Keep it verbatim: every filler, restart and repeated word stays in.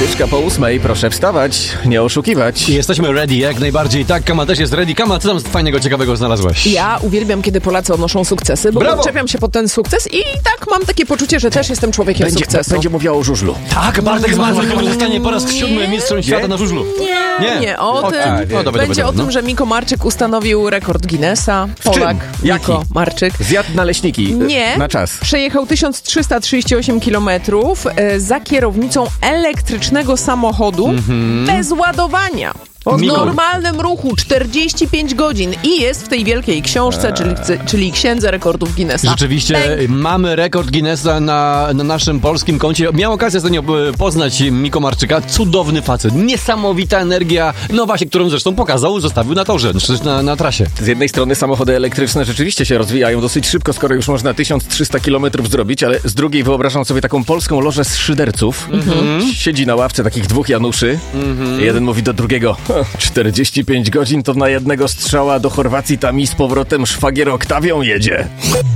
Tyczka po ósmej, proszę wstawać, nie oszukiwać. Jesteśmy ready, jak najbardziej. Tak, Kama też jest ready. Kama, co tam fajnego, ciekawego znalazłeś? Ja uwielbiam, kiedy Polacy odnoszą sukcesy, bo Brawo! czepiam się pod ten sukces i tak mam takie poczucie, że też jestem człowiekiem Będzie, sukcesu. będzie mówiła o żużlu. Tak, Bartek Zmarzlik zostanie po raz siódmy mistrzem świata na żużlu. Nie, Nie. nie, o O, tym. a, nie. No, dobra, Będzie dobra, o no. tym, że Miko Marczyk ustanowił rekord Guinnessa. Polak. Jaki? Miko Marczyk. Zjadł naleśniki. Nie. Na czas. Przejechał tysiąc trzysta trzydzieści osiem kilometrów e, za kierownicą elektrycznego samochodu Mhm. bez ładowania. W Miko. normalnym ruchu czterdzieści pięć godzin i jest w tej wielkiej książce, czyli, czyli Księdze Rekordów Guinnessa. Rzeczywiście Pęk. mamy rekord Guinnessa na, na naszym polskim koncie. Miałem okazję ostatnio e, poznać Miko Marczyka. Cudowny facet, niesamowita energia. No właśnie, którą zresztą pokazał, zostawił na torze, czy na, na trasie. Z jednej strony samochody elektryczne rzeczywiście się rozwijają dosyć szybko, skoro już można tysiąc trzysta kilometrów zrobić, ale z drugiej wyobrażam sobie taką polską lożę z szyderców. Mhm. Siedzi na ławce takich dwóch Januszy. Jeden mówi do drugiego, czterdzieści pięć godzin to na jednego strzała do Chorwacji, tam i z powrotem szwagier Oktawią jedzie.